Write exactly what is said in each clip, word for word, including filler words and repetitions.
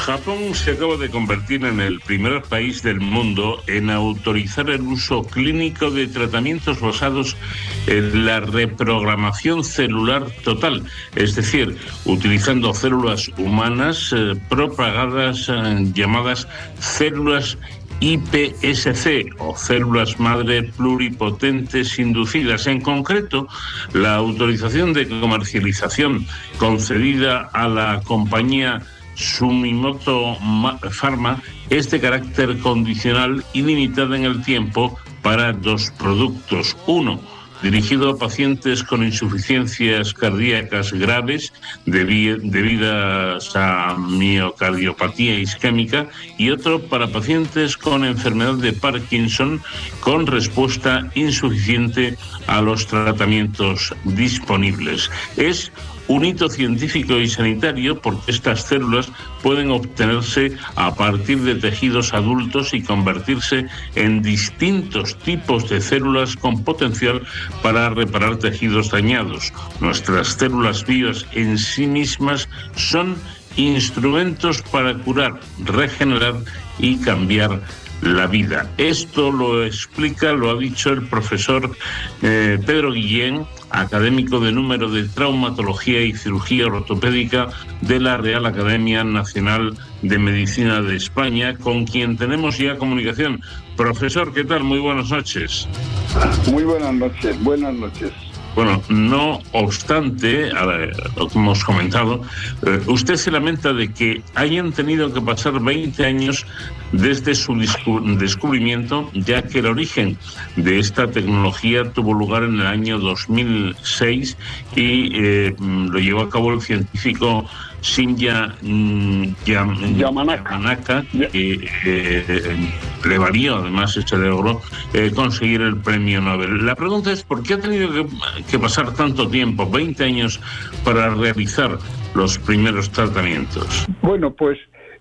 Japón se acaba de convertir en el primer país del mundo en autorizar el uso clínico de tratamientos basados en la reprogramación celular total, es decir, utilizando células humanas eh, propagadas eh, llamadas células I P S C o células madre pluripotentes inducidas. En concreto, la autorización de comercialización concedida a la compañía Sumitomo Pharma es de carácter condicional y limitada en el tiempo para dos productos. Uno, dirigido a pacientes con insuficiencias cardíacas graves debi- debidas a miocardiopatía isquémica, y otro para pacientes con enfermedad de Parkinson con respuesta insuficiente a los tratamientos disponibles. Es un hito científico y sanitario porque estas células pueden obtenerse a partir de tejidos adultos y convertirse en distintos tipos de células con potencial para reparar tejidos dañados. Nuestras células vivas en sí mismas son instrumentos para curar, regenerar y cambiar la vida. Esto lo explica, lo ha dicho el profesor eh, Pedro Guillén, académico de número de traumatología y cirugía ortopédica de la Real Academia Nacional de Medicina de España, con quien tenemos ya comunicación. Profesor, ¿qué tal? Muy buenas noches. Muy buenas noches, buenas noches. Bueno, no obstante, lo que hemos comentado, eh, usted se lamenta de que hayan tenido que pasar veinte años desde su descubrimiento, ya que el origen de esta tecnología tuvo lugar en el año dos mil seis y eh, lo llevó a cabo el científico Shinya Yam, Yamanaka, Yamanaka que eh, le valió además este logro eh, conseguir el premio Nobel. La pregunta es, ¿por qué ha tenido que, que pasar tanto tiempo, veinte años, para realizar los primeros tratamientos? Bueno, pues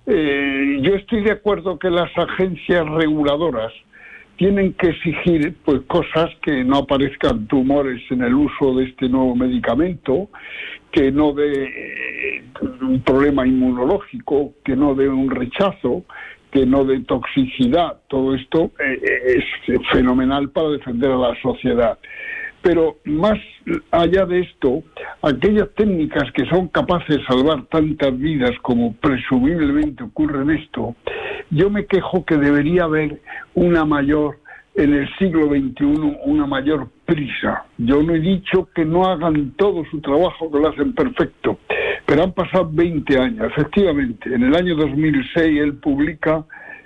eh, yo estoy de acuerdo que las agencias reguladoras tienen que exigir pues cosas, que no aparezcan tumores en el uso de este nuevo medicamento, que no dé eh, un problema inmunológico, que no dé un rechazo, que no dé toxicidad. Todo esto eh, es fenomenal para defender a la sociedad. Pero más allá de esto, aquellas técnicas que son capaces de salvar tantas vidas como presumiblemente ocurre en esto, yo me quejo que debería haber una mayor, en el siglo veintiuno, una mayor prisa. Yo no he dicho que no hagan todo su trabajo, que lo hacen perfecto, pero han pasado veinte años. Efectivamente, en el año dos mil seis él publica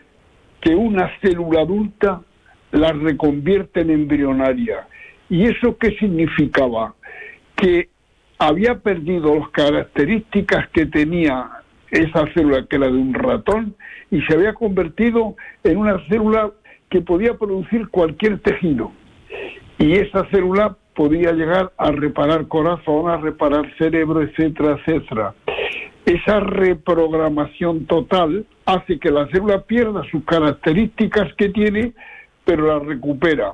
que una célula adulta la reconvierte en embrionaria. ¿Y eso qué significaba? Que había perdido las características que tenía esa célula, que era de un ratón, y se había convertido en una célula que podía producir cualquier tejido. Y esa célula podía llegar a reparar corazón, a reparar cerebro, etcétera, etcétera. Esa reprogramación total hace que la célula pierda sus características que tiene, pero las recupera.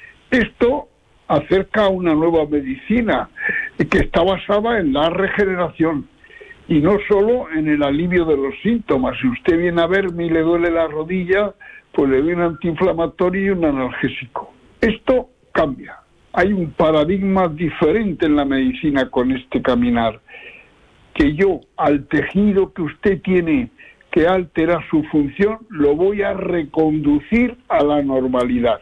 Esto acerca a una nueva medicina que está basada en la regeneración y no solo en el alivio de los síntomas. Si usted viene a verme y le duele la rodilla, pues le doy un antiinflamatorio y un analgésico. Esto cambia. Hay un paradigma diferente en la medicina con este caminar, que yo al tejido que usted tiene que altera su función lo voy a reconducir a la normalidad.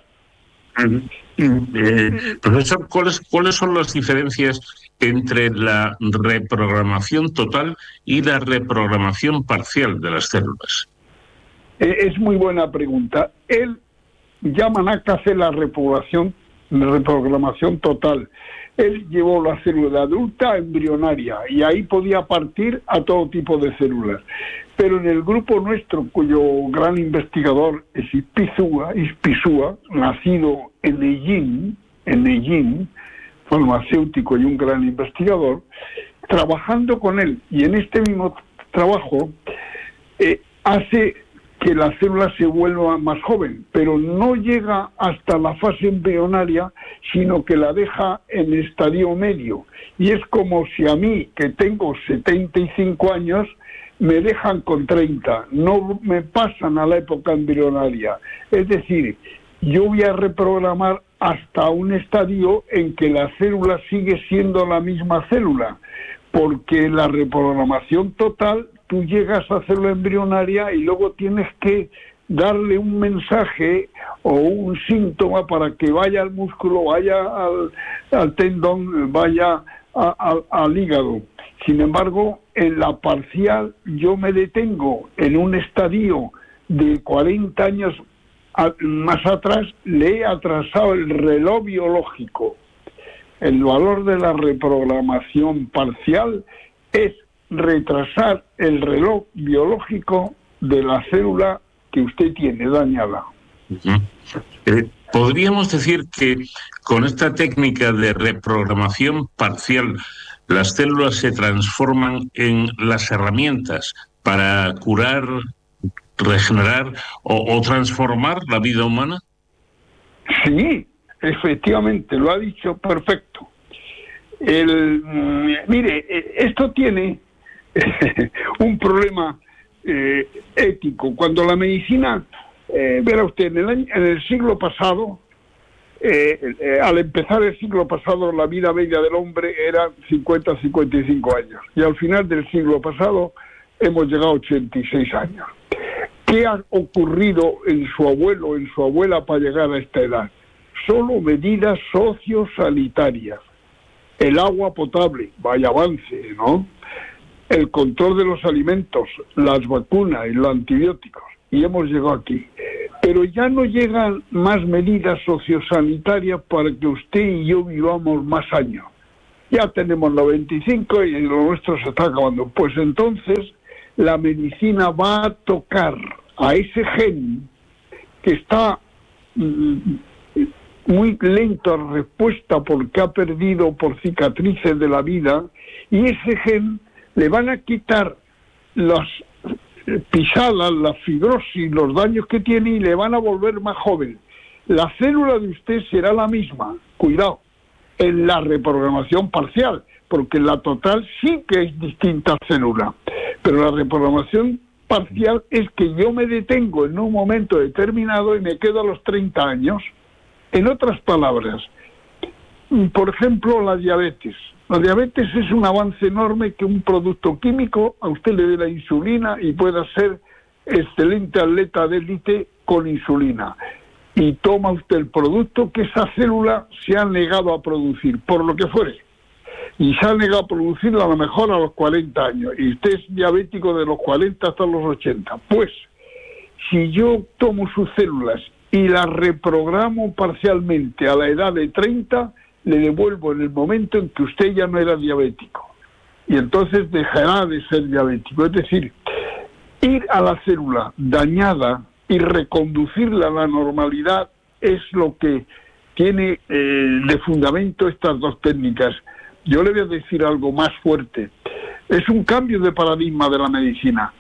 Eh, profesor, ¿cuáles, ¿cuáles son las diferencias entre la reprogramación total y la reprogramación parcial de las células? Eh, es muy buena pregunta. Él Yamanaka hace la reprogramación, reprogramación total. Él llevó la célula adulta a embrionaria y ahí podía partir a todo tipo de células. Pero en el grupo nuestro, cuyo gran investigador es Ispizua, Ispizua, nacido en Nejín, en Nejín, farmacéutico y un gran investigador, trabajando con él, y en este mismo trabajo eh, hace que la célula se vuelva más joven, pero no llega hasta la fase embrionaria, sino que la deja en estadio medio. Y es como si a mí, que tengo setenta y cinco años, me dejan con treinta, no me pasan a la época embrionaria. Es decir, yo voy a reprogramar hasta un estadio en que la célula sigue siendo la misma célula, porque la reprogramación total, tú llegas a célula embrionaria y luego tienes que darle un mensaje o un síntoma para que vaya al músculo, vaya al, al tendón, vaya a, a, al hígado. Sin embargo, en la parcial yo me detengo en un estadio de cuarenta años a, más atrás, le he atrasado el reloj biológico. El valor de la reprogramación parcial es retrasar el reloj biológico de la célula que usted tiene dañada. Uh-huh. Eh, podríamos decir que con esta técnica de reprogramación parcial, las células se transforman en las herramientas para curar, regenerar o, o transformar la vida humana. Sí, efectivamente, lo ha dicho perfecto. El, mire, esto tiene un problema eh, ético. Cuando la medicina, eh, verá usted, en el, año, en el siglo pasado, eh, eh, al empezar el siglo pasado, la vida media del hombre era cincuenta a cincuenta y cinco años. Y al final del siglo pasado hemos llegado a ochenta y seis años. ¿Qué ha ocurrido en su abuelo, en su abuela para llegar a esta edad? Solo medidas sociosanitarias. El agua potable, vaya avance, ¿no? El control de los alimentos, las vacunas y los antibióticos. Y hemos llegado aquí. Pero ya no llegan más medidas sociosanitarias para que usted y yo vivamos más años. Ya tenemos noventa y cinco y lo nuestro se está acabando. Pues entonces la medicina va a tocar a ese gen que está mm, muy lento a respuesta porque ha perdido por cicatrices de la vida, y ese gen le van a quitar las pisadas, la fibrosis, los daños que tiene y le van a volver más joven. La célula de usted será la misma, cuidado, en la reprogramación parcial, porque en la total sí que es distinta célula, pero la reprogramación parcial es que yo me detengo en un momento determinado y me quedo a los treinta años. En otras palabras, por ejemplo, la diabetes. La diabetes es un avance enorme que un producto químico a usted le dé la insulina y pueda ser excelente atleta de élite con insulina. Y toma usted el producto que esa célula se ha negado a producir, por lo que fuere. Y se ha negado a producirla a lo mejor a los cuarenta años. Y usted es diabético de los cuarenta hasta los ochenta. Pues, si yo tomo sus células y las reprogramo parcialmente a la edad de treinta, le devuelvo en el momento en que usted ya no era diabético. Y entonces dejará de ser diabético. Es decir, ir a la célula dañada y reconducirla a la normalidad es lo que tiene eh, de fundamento estas dos técnicas. Yo le voy a decir algo más fuerte. Es un cambio de paradigma de la medicina.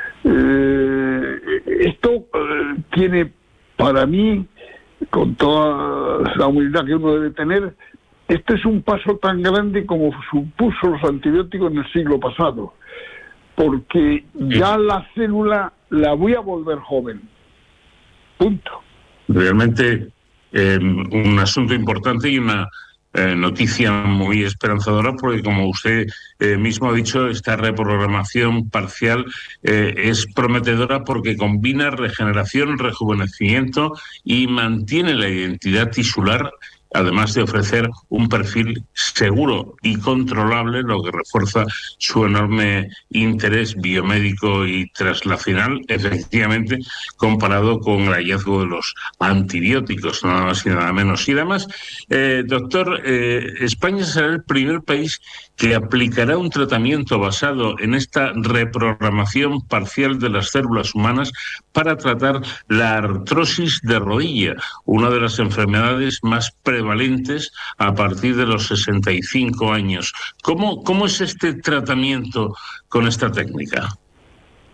Eh, esto eh, tiene, para mí, con toda la humildad que uno debe tener, este es un paso tan grande como supuso los antibióticos en el siglo pasado, porque ya la célula la voy a volver joven. Punto. Realmente eh, un asunto importante y una eh, noticia muy esperanzadora, porque como usted eh, mismo ha dicho, esta reprogramación parcial eh, es prometedora porque combina regeneración, rejuvenecimiento y mantiene la identidad tisular, además de ofrecer un perfil seguro y controlable, lo que refuerza su enorme interés biomédico y translacional, efectivamente, comparado con el hallazgo de los antibióticos, nada más y nada menos. Y además, eh, doctor, eh, España será el primer país que aplicará un tratamiento basado en esta reprogramación parcial de las células humanas para tratar la artrosis de rodilla, una de las enfermedades más prevalentes a partir de los sesenta y cinco años. ¿Cómo, cómo es este tratamiento con esta técnica?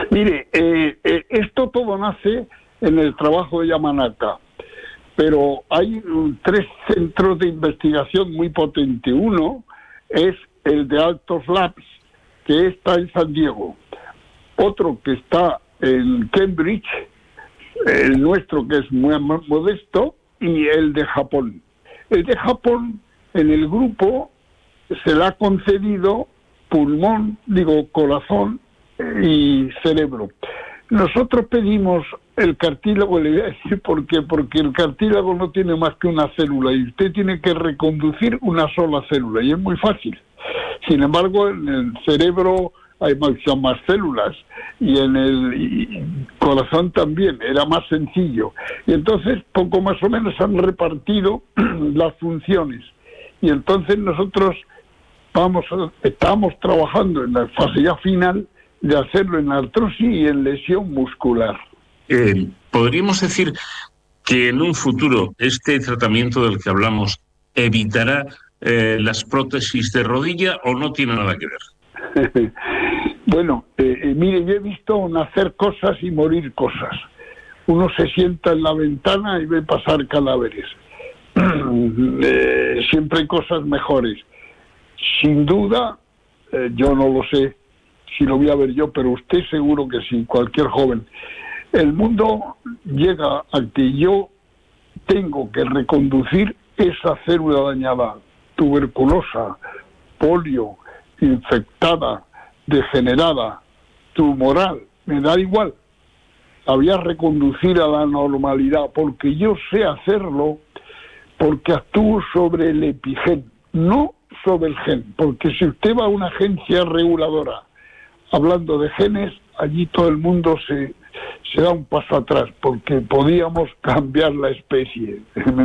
Mire, eh, eh, esto todo nace en el trabajo de Yamanaka, pero hay um, tres centros de investigación muy potentes. Uno es el de Altos Labs, que está en San Diego. Otro que está en Cambridge, el nuestro que es muy modesto, y el de Japón. El de Japón, en el grupo, se le ha concedido pulmón, digo, corazón y cerebro. Nosotros pedimos el cartílago, le voy a decir por qué, porque el cartílago no tiene más que una célula y usted tiene que reconducir una sola célula y es muy fácil. Sin embargo, en el cerebro hay muchas más células y en el corazón también, era más sencillo. Y entonces, poco más o menos han repartido las funciones. Y entonces nosotros vamos, estamos trabajando en la fase ya final de hacerlo en artrosis y en lesión muscular. Eh, ¿Podríamos decir que en un futuro este tratamiento del que hablamos evitará eh, las prótesis de rodilla o no tiene nada que ver? Bueno, eh, eh, mire, yo he visto nacer cosas y morir cosas. Uno se sienta en la ventana y ve pasar cadáveres. eh, siempre hay cosas mejores. Sin duda, eh, yo no lo sé si lo voy a ver yo, pero usted seguro que sí, cualquier joven. El mundo llega a que yo tengo que reconducir esa célula dañada, tuberculosa, polio, infectada, degenerada, tumoral, me da igual. La voy a reconducir a la normalidad, porque yo sé hacerlo, porque actúo sobre el epigen, no sobre el gen, porque si usted va a una agencia reguladora hablando de genes, allí todo el mundo se, se da un paso atrás, porque podíamos cambiar la especie.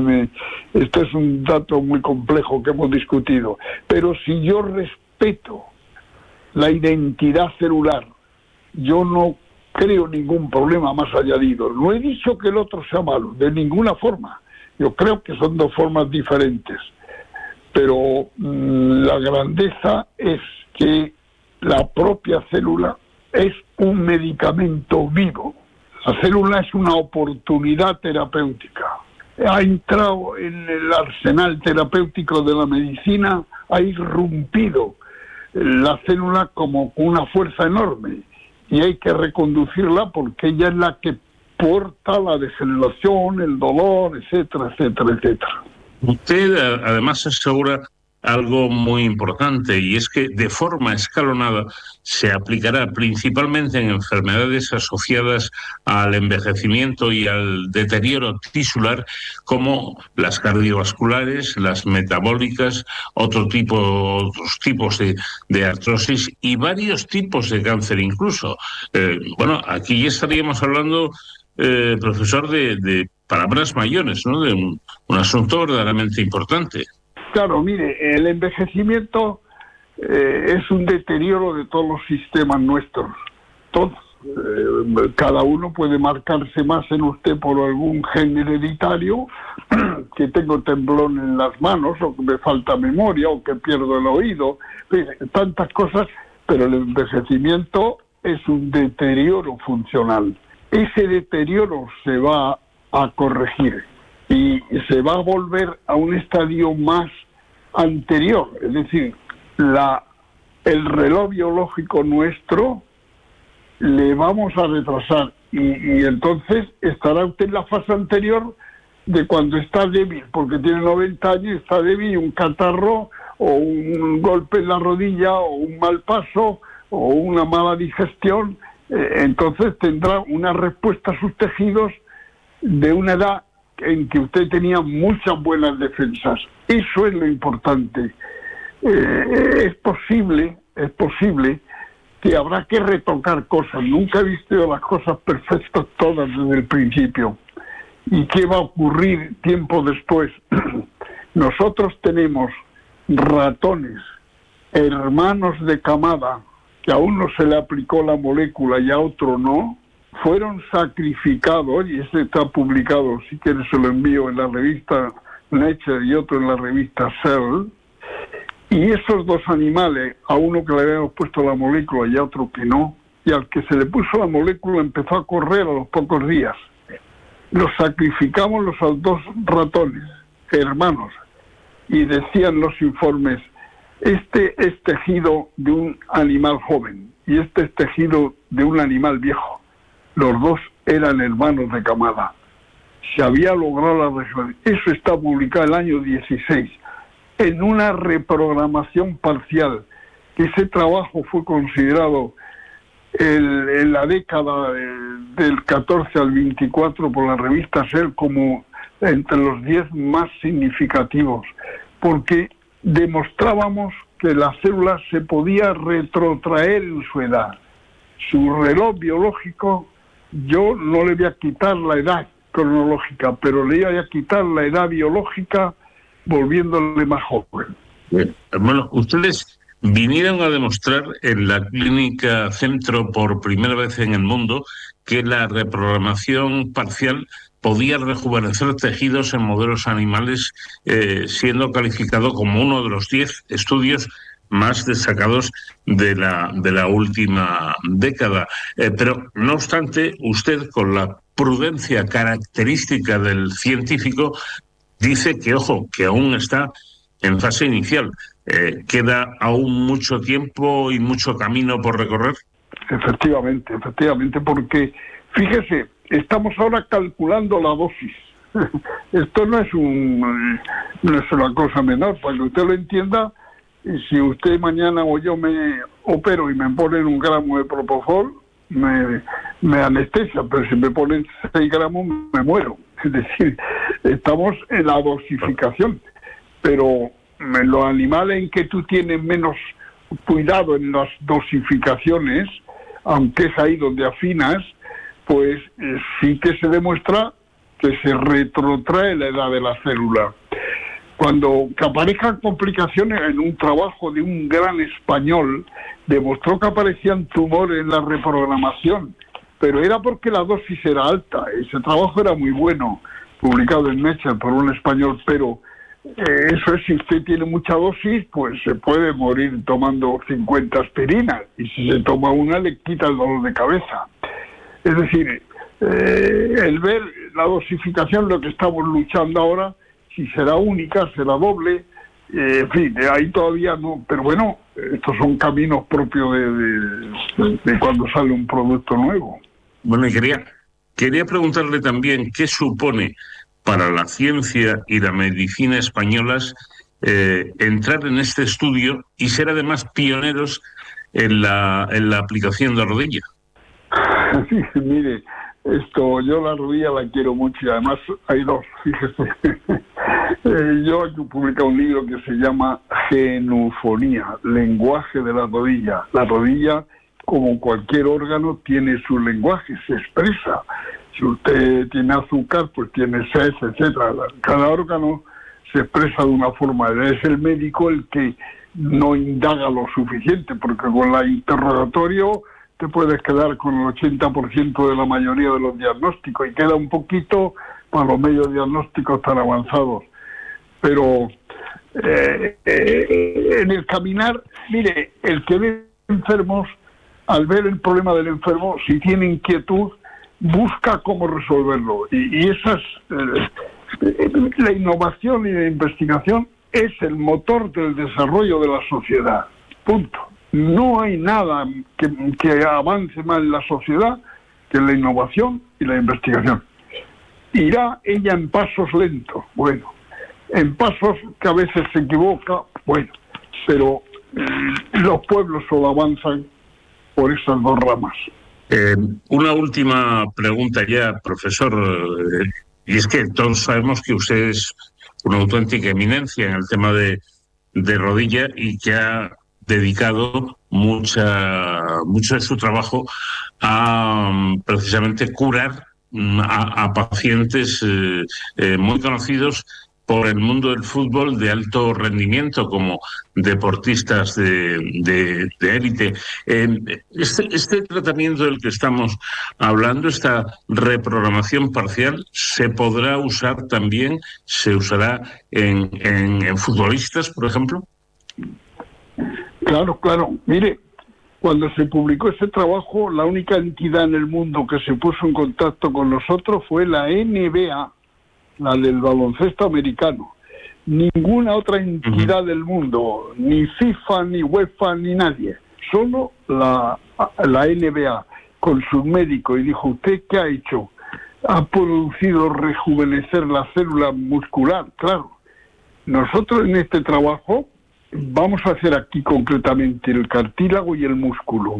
Este es un dato muy complejo que hemos discutido. Pero si yo respeto la identidad celular, yo no creo ningún problema más añadido. No he dicho que el otro sea malo, de ninguna forma. Yo creo que son dos formas diferentes. Pero mmm, la grandeza es que la propia célula es un medicamento vivo. La célula es una oportunidad terapéutica. Ha entrado en el arsenal terapéutico de la medicina, ha irrumpido la célula como una fuerza enorme y hay que reconducirla porque ella es la que porta la degeneración, el dolor, etcétera, etcétera, etcétera. Usted además asegura algo muy importante, y es que de forma escalonada se aplicará principalmente en enfermedades asociadas al envejecimiento y al deterioro tisular, como las cardiovasculares, las metabólicas, otro tipo, otros tipos de, de artrosis y varios tipos de cáncer incluso. Eh, bueno, aquí ya estaríamos hablando, eh, profesor, de, de palabras mayores, ¿no? De un, un asunto verdaderamente importante. Claro, mire, el envejecimiento eh, es un deterioro de todos los sistemas nuestros. Todos. Eh, cada uno puede marcarse más en usted por algún gen hereditario, que tengo temblón en las manos, o que me falta memoria, o que pierdo el oído, tantas cosas, pero el envejecimiento es un deterioro funcional. Ese deterioro se va a corregir y se va a volver a un estadio más anterior, es decir, la, el reloj biológico nuestro le vamos a retrasar y, y entonces estará usted en la fase anterior de cuando está débil, porque tiene noventa años, está débil, y un catarro o un golpe en la rodilla o un mal paso o una mala digestión, eh, entonces tendrá una respuesta a sus tejidos de una edad en que usted tenía muchas buenas defensas. Eso es lo importante. Eh, es posible, es posible que habrá que retocar cosas. Nunca he visto las cosas perfectas todas desde el principio. ¿Y qué va a ocurrir tiempo después? Nosotros tenemos ratones, hermanos de camada, que a uno se le aplicó la molécula y a otro no, fueron sacrificados, y este está publicado, si quieres se lo envío, en la revista Nature y otro en la revista Cell, y esos dos animales, a uno que le habíamos puesto la molécula y a otro que no, y al que se le puso la molécula empezó a correr a los pocos días. Los sacrificamos los dos ratones, hermanos, y decían los informes, este es tejido de un animal joven y este es tejido de un animal viejo. Los dos eran hermanos de camada. Se había logrado la resurrección. Eso está publicado el año dieciséis, en una reprogramación parcial. Ese trabajo fue considerado el, en la década de, del catorce al veinticuatro por la revista Cell como entre los diez más significativos, porque demostrábamos que la célula se podía retrotraer en su edad. Su reloj biológico, yo no le voy a quitar la edad cronológica, pero le voy a quitar la edad biológica volviéndole más joven. Bien. Bueno, ustedes vinieron a demostrar en la Clínica Centro por primera vez en el mundo que la reprogramación parcial podía rejuvenecer tejidos en modelos animales, eh, siendo calificado como uno de los diez estudios más destacados de la, de la última década. Eh, pero, no obstante, usted, con la prudencia característica del científico, dice que, ojo, que aún está en fase inicial. Eh, ¿Queda aún mucho tiempo y mucho camino por recorrer? Efectivamente, efectivamente, porque, fíjese, estamos ahora calculando la dosis. Esto no es, un, no es una cosa menor, para que usted lo entienda. Si usted mañana o yo me opero y me ponen un gramo de propofol, me, me anestesia, pero si me ponen seis gramos me muero. Es decir, estamos en la dosificación, pero en los animales en que tú tienes menos cuidado en las dosificaciones, aunque es ahí donde afinas, pues eh, sí que se demuestra que se retrotrae la edad de la célula. Cuando que aparezcan complicaciones, en un trabajo de un gran español, demostró que aparecían tumores en la reprogramación, pero era porque la dosis era alta. Ese trabajo era muy bueno, publicado en Nature por un español, pero eh, eso es, si usted tiene mucha dosis, pues se puede morir tomando cincuenta aspirinas, y si se toma una le quita el dolor de cabeza. Es decir, eh, el ver la dosificación, lo que estamos luchando ahora, si será única, será doble, eh, en fin, ahí todavía no, pero bueno, estos son caminos propios de, de, de cuando sale un producto nuevo. Bueno, y quería, quería preguntarle también qué supone para la ciencia y la medicina españolas eh, entrar en este estudio y ser además pioneros en la, en la aplicación de rodilla. Sí, mire, esto, yo la rodilla la quiero mucho y además hay dos, fíjese. eh, yo he publicado un libro que se llama Genufonía, lenguaje de la rodilla. La rodilla, como cualquier órgano, tiene su lenguaje, se expresa. Si usted tiene azúcar, pues tiene sed, etcétera. Cada órgano se expresa de una forma. Es el médico el que no indaga lo suficiente, porque con la interrogatorio te puedes quedar con el ochenta por ciento de la mayoría de los diagnósticos y queda un poquito para los medios diagnósticos tan avanzados. Pero eh, eh, en el caminar, mire, el que ve enfermos, al ver el problema del enfermo, si tiene inquietud, busca cómo resolverlo. Y, y esa es eh, la innovación y la investigación es el motor del desarrollo de la sociedad. Punto. No hay nada que, que avance más en la sociedad que la innovación y la investigación. Irá ella en pasos lentos, bueno, en pasos que a veces se equivoca, bueno, pero eh, los pueblos solo avanzan por esas dos ramas. Eh, una última pregunta ya, profesor, eh, y es que todos sabemos que usted es una auténtica eminencia en el tema de, de rodilla y que ha dedicado mucha mucho de su trabajo a um, precisamente curar um, a, a pacientes eh, eh, muy conocidos por el mundo del fútbol de alto rendimiento, como deportistas de, de, de élite. Eh, este, este tratamiento del que estamos hablando, esta reprogramación parcial, ¿se podrá usar también, se usará en, en, en futbolistas, por ejemplo? Claro, claro. Mire, Cuando se publicó ese trabajo, la única entidad en el mundo que se puso en contacto con nosotros fue la N B A, la del baloncesto americano. Ninguna otra entidad del mundo, ni FIFA, ni UEFA, ni nadie. Solo la, la N B A, con sus médicos, y dijo, ¿usted qué ha hecho? Ha producido rejuvenecer la célula muscular, claro. Nosotros en este trabajo vamos a hacer aquí concretamente el cartílago y el músculo.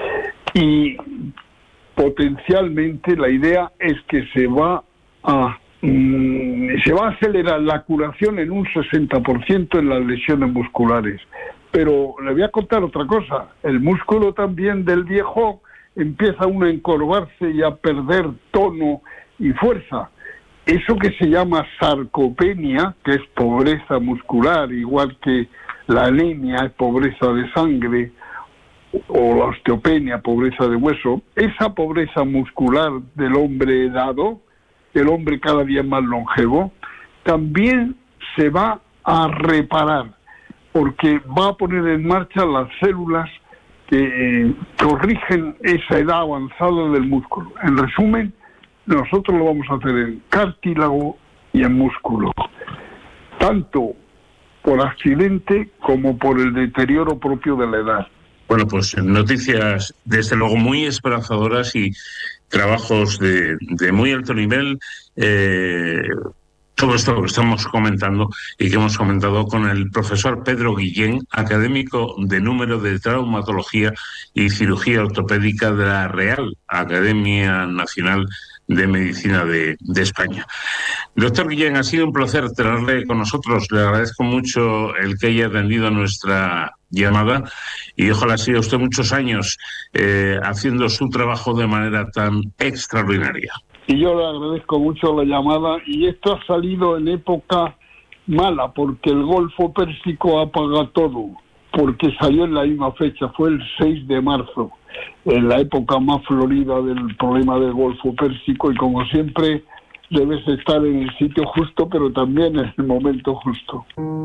Y potencialmente la idea es que se va a mmm, se va a acelerar la curación en un sesenta por ciento en las lesiones musculares. Pero le voy a contar otra cosa. El músculo también del viejo empieza uno a encorvarse y a perder tono y fuerza. Eso que se llama sarcopenia, que es pobreza muscular, igual que la anemia es pobreza de sangre, o la osteopenia, pobreza de hueso, esa pobreza muscular del hombre edado, el hombre cada día más longevo, también se va a reparar, porque va a poner en marcha las células que eh, corrigen esa edad avanzada del músculo. En resumen, nosotros lo vamos a hacer en cartílago y en músculo, tanto por accidente como por el deterioro propio de la edad. Bueno, pues noticias desde luego muy esperanzadoras y trabajos de, de muy alto nivel. Eh, todo esto que estamos comentando y que hemos comentado con el profesor Pedro Guillén, académico de número de traumatología y cirugía ortopédica de la Real Academia Nacional de Medicina de, de España. Doctor Guillén, ha sido un placer tenerle con nosotros. Le agradezco mucho el que haya atendido nuestra llamada y ojalá siga usted muchos años eh, haciendo su trabajo de manera tan extraordinaria. Y yo le agradezco mucho la llamada, y esto ha salido en época mala porque el Golfo Pérsico apaga todo, porque salió en la misma fecha, fue el seis de marzo, en la época más florida del problema del Golfo Pérsico, y como siempre debes estar en el sitio justo, pero también en el momento justo.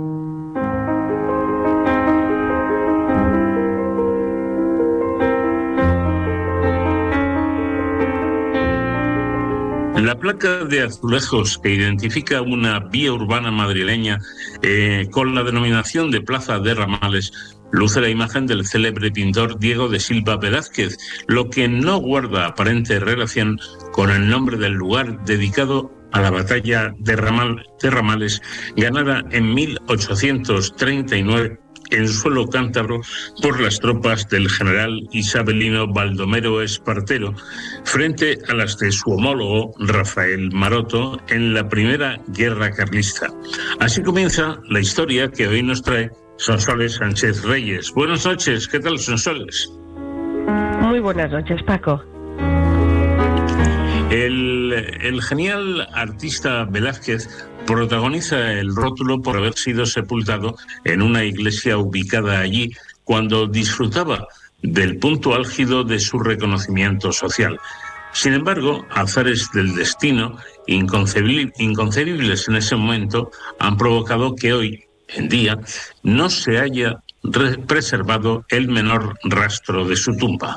La placa de azulejos que identifica una vía urbana madrileña eh, con la denominación de Plaza de Ramales luce la imagen del célebre pintor Diego de Silva Velázquez, lo que no guarda aparente relación con el nombre del lugar dedicado a la batalla de, Ramal, de Ramales, ganada en mil ochocientos treinta y nueve en suelo cántabro por las tropas del general isabelino Baldomero Espartero, frente a las de su homólogo Rafael Maroto en la primera guerra carlista. Así comienza la historia que hoy nos trae Sonsoles Sánchez Reyes. Buenas noches, ¿qué tal, Sonsoles? Muy buenas noches, Paco. El, el genial artista Velázquez protagoniza el rótulo por haber sido sepultado en una iglesia ubicada allí cuando disfrutaba del punto álgido de su reconocimiento social. Sin embargo, azares del destino, inconcebibles, inconcebibles en ese momento, han provocado que hoy en día no se haya preservado el menor rastro de su tumba.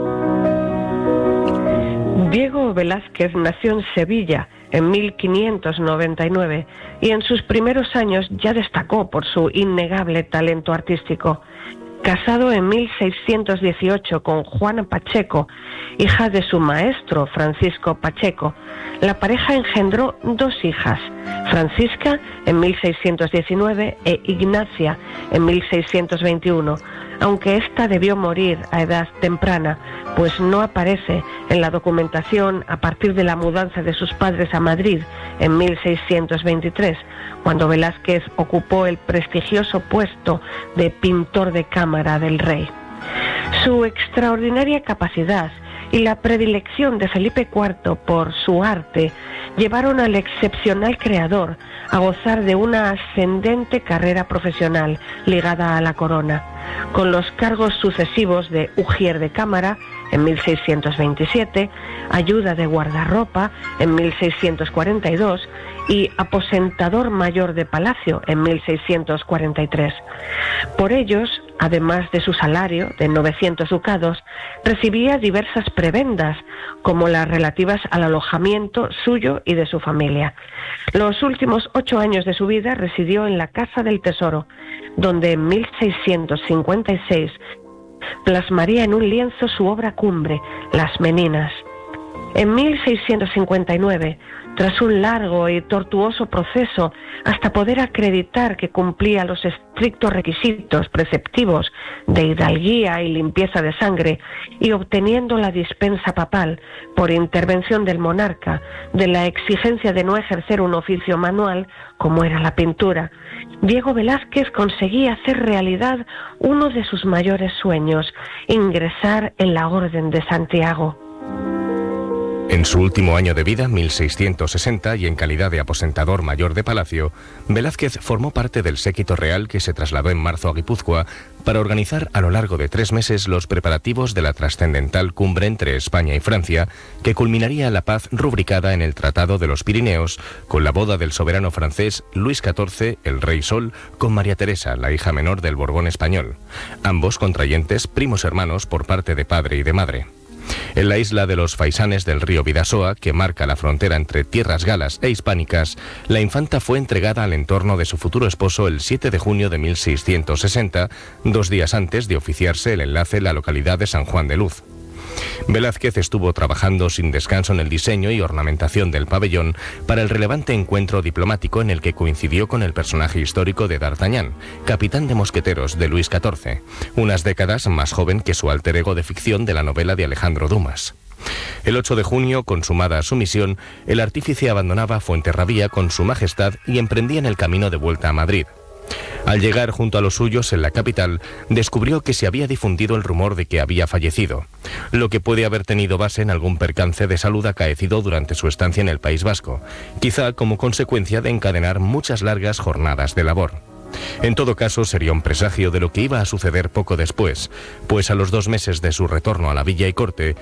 Diego Velázquez nació en Sevilla en mil quinientos noventa y nueve y en sus primeros años ya destacó por su innegable talento artístico. Casado en mil seiscientos dieciocho con Juana Pacheco, hija de su maestro Francisco Pacheco, la pareja engendró dos hijas, Francisca en mil seiscientos diecinueve e Ignacia en mil seiscientos veintiuno, aunque ésta debió morir a edad temprana, pues no aparece en la documentación a partir de la mudanza de sus padres a Madrid en mil seiscientos veintitrés, cuando Velázquez ocupó el prestigioso puesto de pintor de cámara del rey. Su extraordinaria capacidad y la predilección de Felipe cuarto por su arte llevaron al excepcional creador a gozar de una ascendente carrera profesional ligada a la corona, con los cargos sucesivos de ujier de cámara en mil seiscientos veintisiete, ayuda de guardarropa en mil seiscientos cuarenta y dos y aposentador mayor de palacio en mil seiscientos cuarenta y tres. Por ellos, además de su salario de novecientos ducados, recibía diversas prebendas, como las relativas al alojamiento suyo y de su familia. Los últimos ocho años de su vida residió en la Casa del Tesoro, donde en mil seiscientos cincuenta y seis plasmaría en un lienzo su obra cumbre, Las Meninas. En mil seiscientos cincuenta y nueve, tras un largo y tortuoso proceso hasta poder acreditar que cumplía los estrictos requisitos preceptivos de hidalguía y limpieza de sangre, y obteniendo la dispensa papal por intervención del monarca de la exigencia de no ejercer un oficio manual como era la pintura, Diego Velázquez conseguía hacer realidad uno de sus mayores sueños: ingresar en la Orden de Santiago. En su último año de vida, mil seiscientos sesenta, y en calidad de aposentador mayor de palacio, Velázquez formó parte del séquito real que se trasladó en marzo a Guipúzcoa para organizar a lo largo de tres meses los preparativos de la trascendental cumbre entre España y Francia, que culminaría la paz rubricada en el Tratado de los Pirineos, con la boda del soberano francés Luis catorce, el Rey Sol, con María Teresa, la hija menor del Borbón español, ambos contrayentes primos hermanos por parte de padre y de madre. En la isla de los Faisanes del río Bidasoa, que marca la frontera entre tierras galas e hispánicas, la infanta fue entregada al entorno de su futuro esposo el siete de junio de mil seiscientos sesenta, dos días antes de oficiarse el enlace en la localidad de San Juan de Luz. Velázquez estuvo trabajando sin descanso en el diseño y ornamentación del pabellón para el relevante encuentro diplomático en el que coincidió con el personaje histórico de D'Artagnan, capitán de mosqueteros de Luis catorce, unas décadas más joven que su alter ego de ficción de la novela de Alejandro Dumas. El ocho de junio, consumada su misión, el artífice abandonaba Fuenterrabía con su majestad y emprendía en el camino de vuelta a Madrid. Al llegar junto a los suyos en la capital, descubrió que se había difundido el rumor de que había fallecido, lo que puede haber tenido base en algún percance de salud acaecido durante su estancia en el País Vasco, quizá como consecuencia de encadenar muchas largas jornadas de labor. En todo caso, sería un presagio de lo que iba a suceder poco después, pues a los dos meses de su retorno a la villa y corte,